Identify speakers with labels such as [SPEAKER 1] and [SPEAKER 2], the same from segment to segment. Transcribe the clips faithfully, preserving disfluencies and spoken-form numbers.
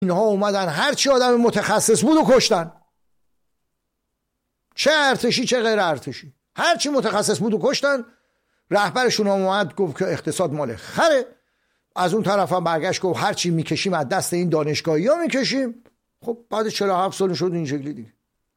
[SPEAKER 1] اینها اومدن هر چی آدم متخصص بود و کشتن، چه ارتشی چه غیر ارتشی، هر چی متخصص بود و کشتن. رهبرشون اومد گفت که اقتصاد مال خره، از اون طرف هم برگشت گفت هر چی میکشیم از دست این دانشگاهی‌ها میکشیم. خب بعد چهل و هفت سال شد این شکلی دیگه.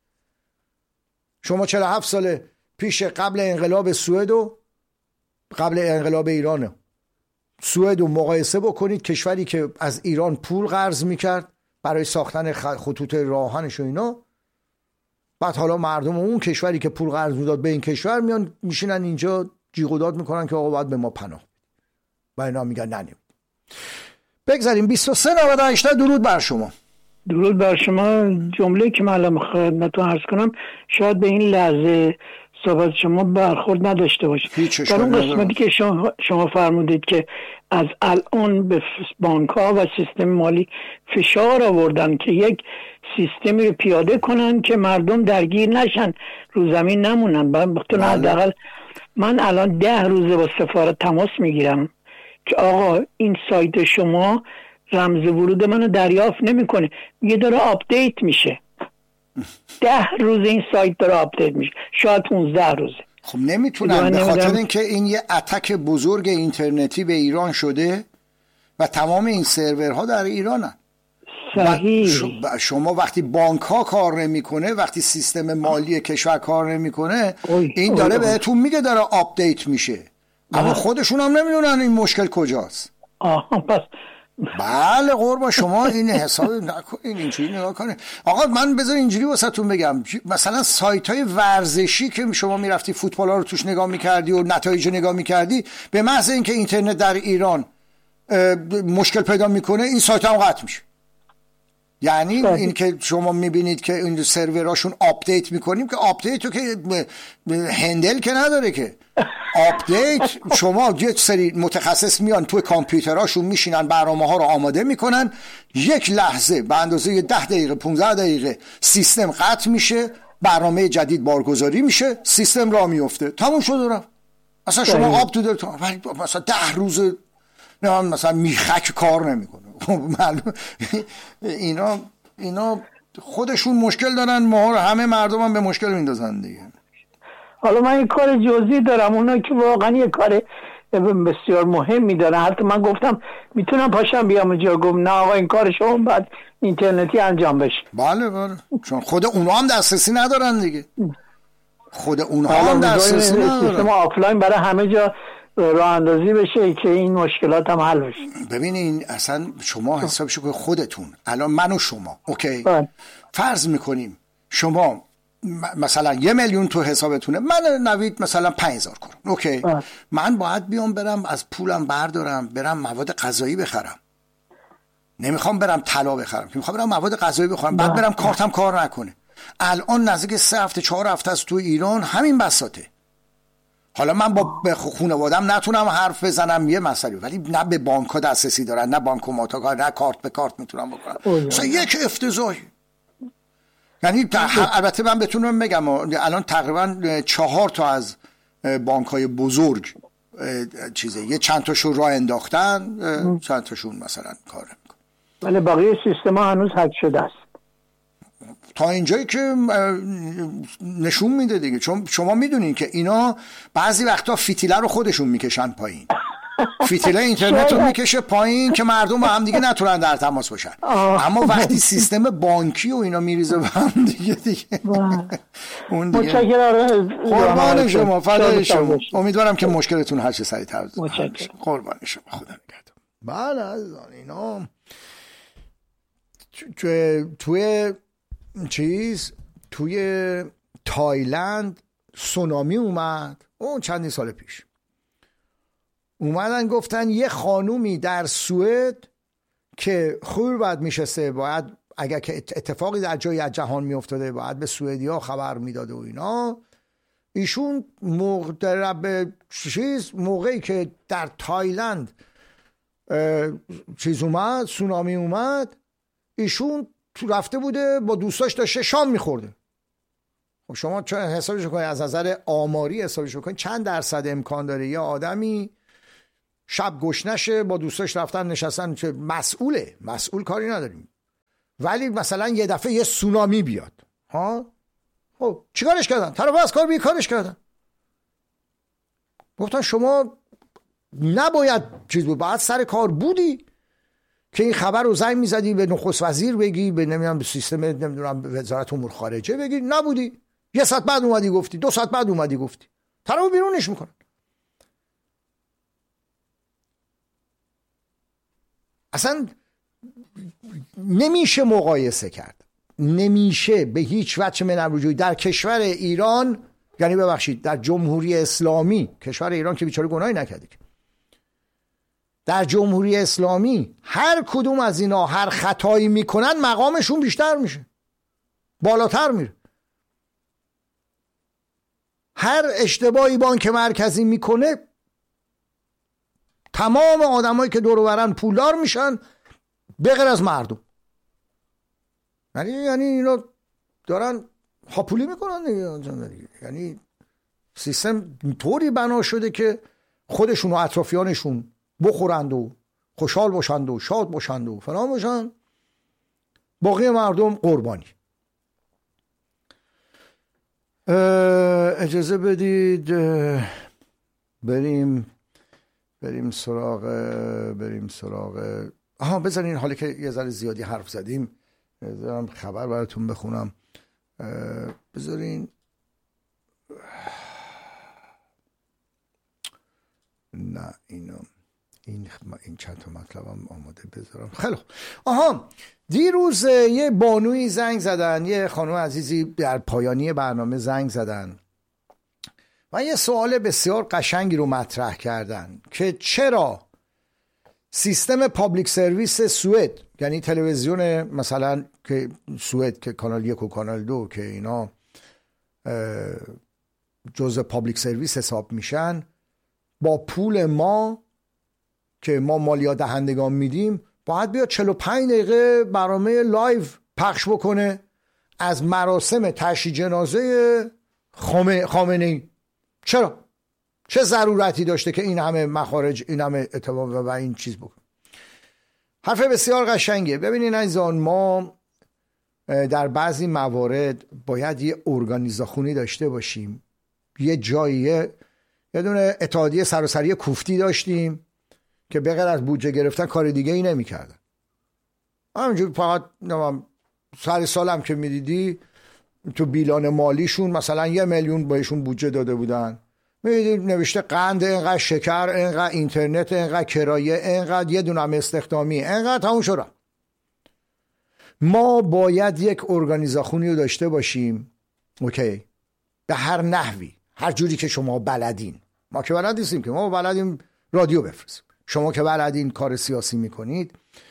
[SPEAKER 1] شما چهل و هفت سال پیش قبل انقلاب سوئد و قبل انقلاب ایران سوئد رو مقایسه بکنید، کشوری که از ایران پول قرض میکرد برای ساختن خطوط راهنش و اینا، بعد حالا مردم اون کشوری که پول قرض میداد به این کشور میان میشینن اینجا جیغ و داد میکنن که آقا باید به ما پناه بدید و اینا میگن نه نمید. بگذاریم بیست و سه نود و هشت. درود بر شما.
[SPEAKER 2] درود بر شما. جمله که من الان خدمتتون عرض کنم شاید به این لحظه صحبت شما برخورد نداشته باشه. در اون قسمتی که شما, شما فرمودید که از الان به بانک ها و سیستم مالی فشار آوردن که یک سیستمی رو پیاده کنن که مردم درگیر نشن، رو زمین نمونن. بختون حداقل من الان ده روزه با سفارت تماس میگیرم که آقا این سایت شما رمز ورود منو دریافت نمیکنه، میگه داره آپدیت میشه. ده روز این سایت داره آپدیت میشه، شاید پونزده روزه.
[SPEAKER 1] خب نمیتونن، به خاطر اینکه این یه اتک بزرگ اینترنتی به ایران شده و تمام این سرورها در ایرانن.
[SPEAKER 2] صحیح.
[SPEAKER 1] شما وقتی بانک ها کار نمیکنه، وقتی سیستم مالی کشور کار نمیکنه، این داره بهتون میگه داره آپدیت میشه، اما خودشون هم نمیدونن این مشکل کجاست.
[SPEAKER 2] آها پس
[SPEAKER 1] بله قربان شما این حساب نکنین، اینجوری نگاه کنین. آقا من بذار اینجوری واسهتون بگم، مثلا سایت های ورزشی که شما میرفتی فوتبال ها رو توش نگاه میکردی و نتایج نگاه میکردی، به محض اینکه اینترنت در ایران مشکل پیدا میکنه این سایت هم قطع میشه. یعنی این که شما میبینید که این سروراشون آپدیت میکنیم، که آپدیت رو که هندل که نداره که آپدیت. شما یه سری متخصص میان توی کامپیوتراشون میشینن برنامه ها رو آماده میکنن، یک لحظه به اندازه ده دقیقه پونزده دقیقه سیستم قطع میشه، برنامه جدید بارگذاری میشه، سیستم راه میفته، تموم شد و رفت. اصلا شما آب تو دلتون، ولی مثلا ده روز نه مثلا میخک کار نمیکنه. معلوم اینا اینا خودشون مشکل دارن، ما همه مردم هم به مشکل میندازن دیگه.
[SPEAKER 2] حالا من یک کار جزئی دارم، اونا که واقعا یک کار بسیار مهمی دارن. حتی من گفتم میتونم پاشم بیام اونجا، گفت نه آقا این کار شما بعد اینترنتی انجام بشه.
[SPEAKER 1] بله بله، چون خود اونا هم دسترسی ندارن دیگه، خود اونها هم دسترسی ندارن.
[SPEAKER 2] سیستم آفلاین برای همه جا راه اندازی بشه که این مشکلات هم حل بشه.
[SPEAKER 1] ببینین اصلا شما حسابشو که خودتون الان من و شما اوکی
[SPEAKER 2] باید.
[SPEAKER 1] فرض میکنیم شما مثلا یه میلیون تو حسابتونه، من نوید مثلا پنج هزار کنم اوکی باید. من باید بیام برم از پولم بردارم برم مواد غذایی بخرم، نمیخوام برم طلا بخرم، میخوام برم مواد غذایی بخرم، بعد برم کارتم کار نکنه. الان نزدیک سه هفته چهار هفته است تو ایران همین بساطه. حالا من با خانواده‌ام نتونم حرف بزنم یه مسئله، ولی نه به بانک‌ها دسترسی دارن، نه بانکومات ها، نه کارت به کارت میتونم بکنم. مثلا یک افتضاحی. یعنی البته من بتونم بگم الان تقریبا چهار تا از بانک‌های بزرگ چیزه، یه چند تاشون راه انداختن، چند تاشون مثلا کار نمی‌کنن،
[SPEAKER 2] ولی بقیه سیستم ها هنوز هک شده است.
[SPEAKER 1] تا اینجایی که نشون میده دیگه، چون شما میدونین که اینا بعضی وقتا فیتیله رو خودشون میکشن پایین، فیتیله اینترنت رو میکشه پایین که مردم با هم دیگه نتونن در تماس باشن. اما وقتی سیستم بانکی و اینا میریزه به هم دیگه دیگه اون دیگه قربان شما، فدای شما. امیدوارم که مشکلتون هر چه سریعتر حل بشه. قربان شما، خدا نگهدار. بله عزیزان، اینا توی چیز توی تایلند سونامی اومد، اون چندی سال پیش اومدن گفتن یه خانومی در سوئد که خور باید میشسته، باید اگر که اتفاقی در جایی از جهان میافتاده باید به سوئدیا خبر میداده و اینا، ایشون موقع به چیز موقعی که در تایلند چیز اومد سونامی اومد، ایشون تو رفته بوده با دوستاش داشته شام میخورده. خب شما چون حسابش کنید از نظر آماری حسابش کنید چند درصد امکان داره یه آدمی شب گشنشه با دوستاش رفتن نشستن، چه مسئوله، مسئول کاری نداریم، ولی مثلا یه دفعه یه سونامی بیاد ها، خب چیکارش کردن؟ طرف از کار بیکارش کردن. گفتن شما نباید چیز بود، باید سر کار بودی که این خبر رو زنگ میزدی به نخست وزیر بگی، به نمیدونم به سیستم نمیدونم وزارت امور خارجه بگی، نبودی. یه ساعت بعد اومدی گفتی، دو ساعت بعد اومدی گفتی، طرفو بیرونش میکنن. اصلا نمیشه مقایسه کرد، نمیشه به هیچ وجه من الوجود. در کشور ایران، یعنی ببخشید در جمهوری اسلامی، کشور ایران که بیچاره گناهی نکرده، در جمهوری اسلامی هر کدوم از اینا هر خطایی میکنن مقامشون بیشتر میشه، بالاتر میره. هر اشتباهی بانک مرکزی میکنه تمام آدمایی که دور و برن پولدار میشن به غیر از مردم. یعنی یعنی اینا دارن هاپولی میکنن دیگه. یعنی سیستم طوری بنا شده که خودشون و اطرافیانشون بخورند و خوشحال باشند و شاد باشند و فلان باشند، باقی مردم قربانی. اجازه بدید بریم بریم سراغ بریم سراغ آها بذارین حالا که یه ذره زیادی حرف زدیم بذارم خبر براتون بخونم. بذارین نه اینو این این چند تا مطلبم آماده بذارم. خیلی خوب. آها دیروز یه بانوی زنگ زدن، یه خانم عزیزی در پایانی برنامه زنگ زدن و یه سوال بسیار قشنگی رو مطرح کردن که چرا سیستم پابلیک سرویس سوئد، یعنی تلویزیون مثلا که سوئد که کانال یک و کانال دو که اینا جزء پابلیک سرویس حساب میشن، با پول ما که ما مالیات دهندگان میدیم باید بیاد چهل و پنج دقیقه برنامه لایو پخش بکنه از مراسم تشییع جنازه خامنه‌ای. چرا؟ چه ضرورتی داشته که این همه مخارج، این همه اتفاق و این چیز بکنه؟ حرف بسیار قشنگه. ببینین عزیزان، ما در بعضی موارد باید یه ارگانیزاخونی داشته باشیم. یه جایی یه دونه اتحادیه سراسری کوفتی داشتیم که به غیر از بودجه گرفتن کار دیگه ای نمی کردن. همینجور فقط سر سالم که می دیدی تو بیلان مالیشون مثلا یه میلیون بهشون بودجه داده بودن، می دیدی نوشته قند اینقدر، شکر اینقدر، اینترنت اینقدر، کرایه اینقدر، یه دونه هم استخدامی اینقدر، تموم شد. ما باید یک ارگانیزاخونی رو داشته باشیم، اوکی، به هر نحوی، هر جوری که شما بلدین. ما که بلد نیستیم که، ما بلدیم رادیو بفرستیم. شما که بلدین کار سیاسی میکنید،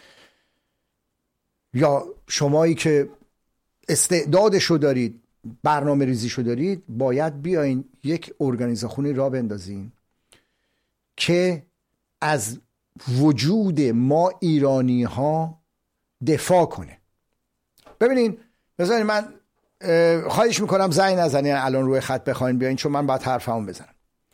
[SPEAKER 1] یا شمایی که استعدادشو دارید، برنامه ریزیشو دارید، باید بیاین یک ارگانیزاخونی را بندازین که از وجود ما ایرانی ها دفاع کنه. ببینین بذارین من خواهش میکنم زنگ نزنین الان روی خط بخواین بیاین، چون من باید حرفمو بزنم.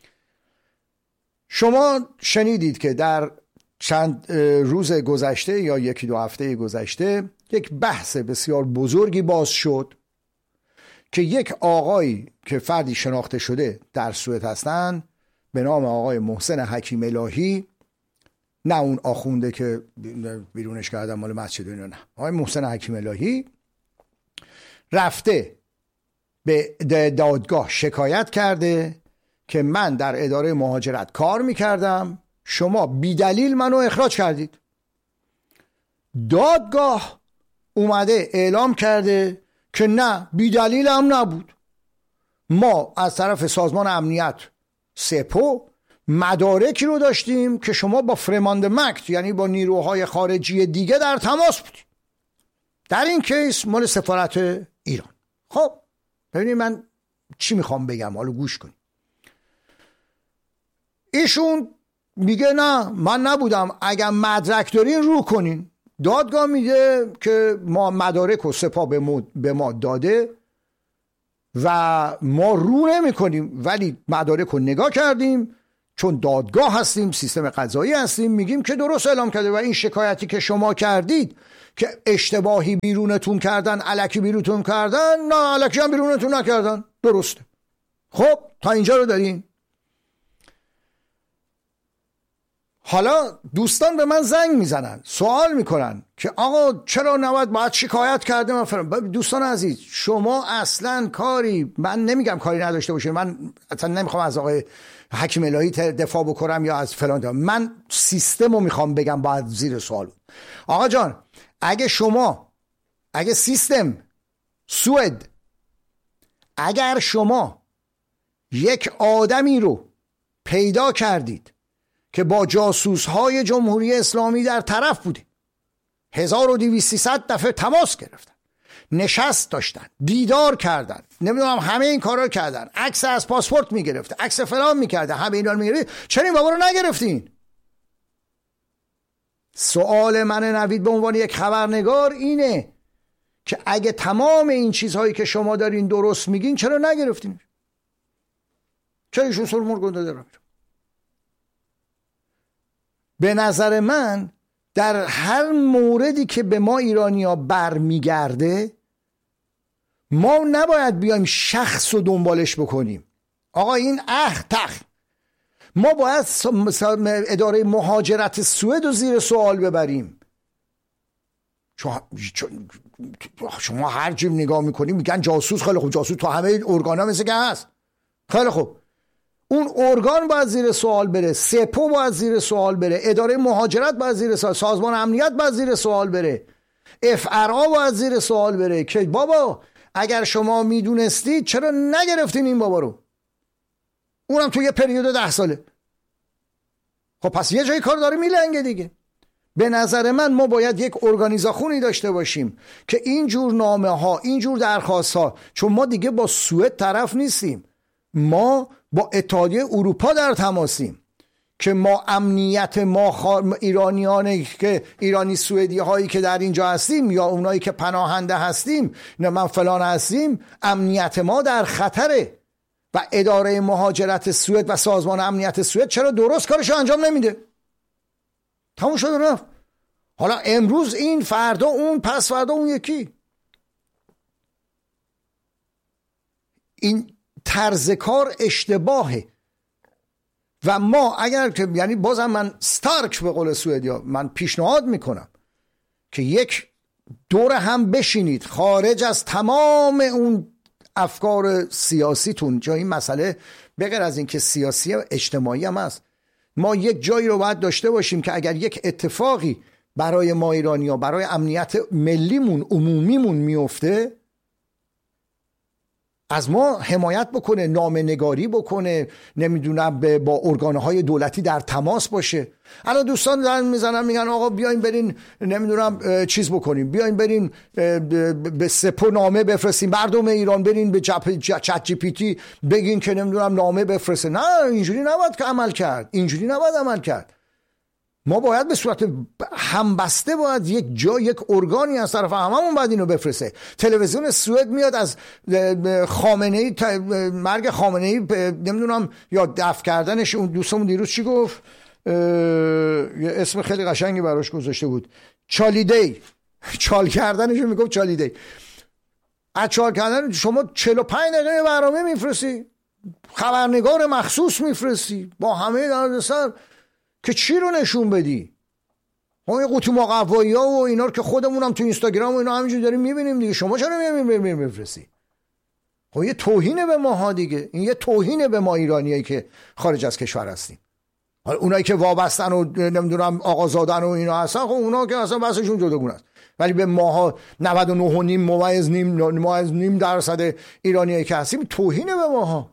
[SPEAKER 1] شما شنیدید که در چند روز گذشته یا یکی دو هفته گذشته یک بحث بسیار بزرگی باز شد که یک آقایی که فردی شناخته شده در سوئد هستن به نام آقای محسن حکیم الهی، نه اون آخونده که بیرونش کردن مال مسجد اینا، نه، آقای محسن حکیم الهی رفته به دادگاه شکایت کرده که من در اداره مهاجرت کار میکردم، شما بی دلیل منو اخراج کردید. دادگاه اومده اعلام کرده که نه، بی دلیل هم نبود. ما از طرف سازمان امنیت سپو مدارکی رو داشتیم که شما با فرماند مکت، یعنی با نیروهای خارجی دیگه در تماس بودید. در این کیس مال سفارت ایران. خب ببینید من چی میخوام بگم، حالا گوش کنید. ایشون میگه نه من نبودم، اگر مدرک دارین رو کنین. دادگاه میگه که ما مدارک و سپاه به ما داده و ما رو نمی کنیم، ولی مدارک رو نگاه کردیم، چون دادگاه هستیم، سیستم قضایی هستیم، میگیم که درست اعلام کرده و این شکایتی که شما کردید که اشتباهی بیرونتون کردن، الکی بیرونتون کردن، نه الکی هم بیرونتون نکردن. درسته. خب تا اینجا رو دارین. حالا دوستان به من زنگ میزنن، سوال میکنن که آقا چرا نباید باید شکایت کرده من فرم. دوستان عزیز، شما اصلا کاری، من نمیگم کاری نداشته باشید، من اصلا نمیخوام از آقای حکیم الهی دفاع بکنم یا از فلان دفاع. من سیستم رو میخوام بگم باید زیر سوال. آقا جان، اگه شما، اگه سیستم سوئد، اگر شما یک آدمی رو پیدا کردید که با جاسوس های جمهوری اسلامی در طرف بوده، هزار و دویست دفعه تماس گرفتن، نشست داشتن، دیدار کردن، نمیدونم همه این کارا کردن، عکس از پاسپورت میگرفته، عکس فلان میکرده، همه اینا رو میگرفت، چرا این بابا رو نگرفتین؟ سوال من نوید به عنوان یک خبرنگار اینه که اگه تمام این چیزهایی که شما دارین درست میگین، چرا نگرفتین؟ چرا ایشون سر مرگ داده رو؟ به نظر من در هر موردی که به ما ایرانی‌ها برمیگرده، ما نباید بیایم شخص رو دنبالش بکنیم. آقا این اخ تخ، ما باید اداره مهاجرت سوئد رو زیر سوال ببریم. شما هر جیم نگاه میکنیم میگن جاسوس. خیلی خوب، جاسوس تو همه ارگانا مثل که هست. خیلی خوب، اون ارگان باید زیر سوال بره، سپو باید زیر سوال بره، اداره مهاجرت باید زیر سوال، سازمان امنیت باید زیر سوال بره، اف ار آ باید زیر سوال بره که بابا اگر شما میدونستید چرا نگرفتین این بابا رو، اونم تو یه پریود ده ساله. خب پس یه جایی کار داره میلنگه دیگه. به نظر من ما باید یک ارگانیزاخونی داشته باشیم که اینجور نامه ها، اینجور درخواست ها، چون ما دیگه با سوئد طرف نیستیم، ما با اتحادیه اروپا در تماسیم که ما امنیت ما خار... ایرانیانی که ایرانی سوئدی هایی که در اینجا هستیم یا اونایی که پناهنده هستیم، نه من فلان هستیم، امنیت ما در خطره و اداره مهاجرت سوئد و سازمان امنیت سوئد چرا درست کارشو انجام نمیده؟ تموم شد رفت. حالا امروز این، فردا اون، پس فردا اون یکی. این طرز کار اشتباهه و ما اگر که، یعنی بازم من ستارک به قول سوئدیا، من پیشنهاد میکنم که یک دور هم بشینید خارج از تمام اون افکار سیاسیتون، جای این مسئله بغیر از این که سیاسی و اجتماعی هم هست، ما یک جایی رو باید داشته باشیم که اگر یک اتفاقی برای ما ایرانی ها، برای امنیت ملیمون، عمومیمون میفته، از ما حمایت بکنه، نامه نگاری بکنه، نمیدونم با ارگانهای دولتی در تماس باشه. الان دوستان دارن میزنن میگن آقا بیاین برین نمیدونم چیز بکنیم، بیاین برین به سپو نامه بفرستیم، مردم ایران برین به چت جی پی تی بگین که نمیدونم نامه بفرسته. نه، اینجوری نباید که عمل کرد، اینجوری نباید عمل کرد. ما باید به صورت همبسته باید یک جا، یک ارگانی از طرف هممون باید اینو بفرسته. تلویزیون سوئد میاد از خامنه‌ای، مرگ خامنه‌ای نمیدونم یا دفع کردنش، اون دوستمون دیروز چی گفت، یه اسم خیلی قشنگی براش گذاشته بود، چالیدی، چال کردنش میگفت چالیدی. از چال کردن شما چهل و پنج دقیقه برنامه میفرستی، خبرنگار مخصوص میفرستی با همه دردسر که چی رو نشون بدی؟ ما یه قوطی مقوایی ها و اینا رو که خودمون هم تو اینستاگرام و اینا همینجوری داریم میبینیم دیگه، شما چرا میفرستی؟ خب یه توهینه به ما ها دیگه، این یه توهینه به ما ایرانیایی که خارج از کشور هستیم. حالا اونایی که وابستن و نمیدونم آقازادن و اینا هستن، خب اونا که اصلا بحثشون جداگونه است، ولی به ماها نود و نه و نیم ممیز نیم ممیز نیم درصد ایرانیایی که هستیم توهینه به ماها.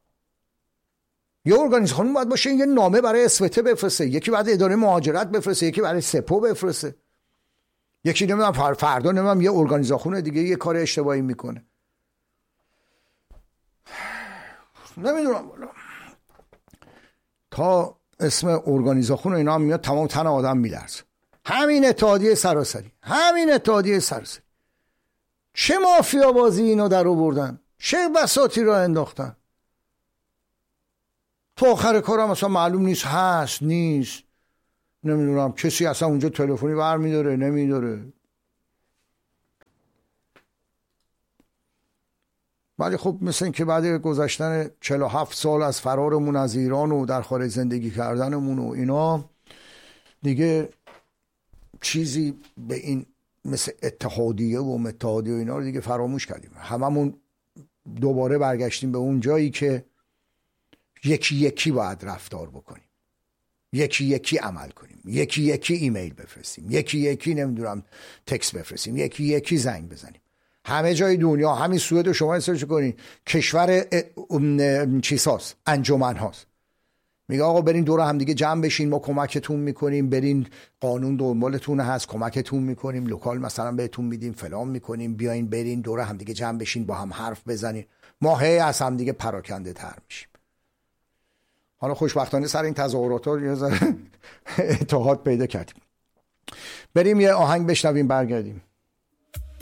[SPEAKER 1] یه ارگانیزاسیون باید باشه، یه نامه برای اسوته بفرسته، یکی بعد اداره مهاجرت بفرسته، یکی برای سپو بفرسته، یکی نمیدونم فردا نمیدونم یه ارگانیزاسیون دیگه یه کار اشتباهی میکنه. نمیدونم تا اسم ارگانیزاسیون اینا هم میاد تمام تن آدم میلرزه. همین اتحادیه سراسری، همین اتحادیه سراسری چه مافیا بازی اینا در آوردن، چه بساطی را انداختن. تو آخر کارم اصلا معلوم نیست هست نیست، نمیدونم کسی اصلا اونجا تلفنی برمیداره نمیداره، ولی خب مثل این که بعد گذشتن چهل و هفت سال از فرارمون از ایران و در خارج زندگی کردنمون و اینا دیگه چیزی به این مثل اتحادیه و متحادیه و اینا رو دیگه فراموش کردیم. هممون دوباره برگشتیم به اون جایی که یکی یکی باید رفتار بکنیم، یکی یکی عمل کنیم، یکی یکی ایمیل بفرستیم، یکی یکی نمیدونم تکست بفرستیم، یکی یکی زنگ بزنیم. همه جای دنیا همین سوئد شما سرچ کنین کشور چیز هاست، انجمن هاست، میگه آقا برین دور هم دیگه جمع بشین، ما کمکتون میکنیم، برین قانون دنبالتون هست کمکتون میکنیم، لوکال مثلا بهتون میدیم، فلان میکنیم، بیاین برین دور هم دیگه جمع بشین با هم حرف بزنین. ما هی از هم دیگه پراکنده تر میشیم. حالا خوشبختانه سر این تظاهرات ها یه ذره اتحاد پیدا کردیم. بریم یه آهنگ بشنویم برگردیم.